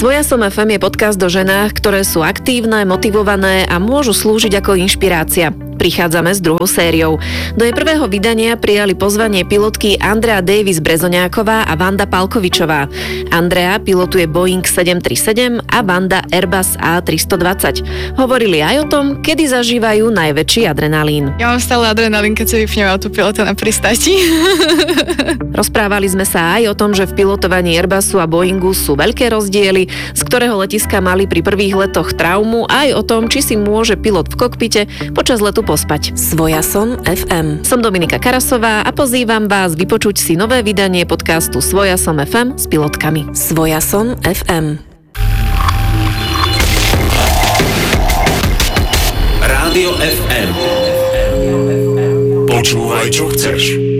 Svoja som FM je podcast o ženách, ktoré sú aktívne, motivované a môžu slúžiť ako inšpirácia. Prichádzame s druhou sériou. Do jej prvého vydania prijali pozvanie pilotky Andrea Davis Brezoňáková a Vanda Palkovičová. Andrea pilotuje Boeing 737 a Vanda Airbus A320. Hovorili aj o tom, kedy zažívajú najväčší adrenalín. Ja mám stále adrenalín, keď sa vypnem autopilota na pristáti. Rozprávali sme sa aj o tom, že v pilotovaní Airbusu a Boeingu sú veľké rozdiely, z ktorého letiska mali pri prvých letoch traumu, aj o tom, či si môže pilot v kokpite počas letu pospať. Svoja som FM. Som Dominika Karasová a pozývam vás vypočuť si nové vydanie podcastu Svoja som FM s pilotkami. Svoja som FM. Rádio FM. Počúvaj, čo chceš.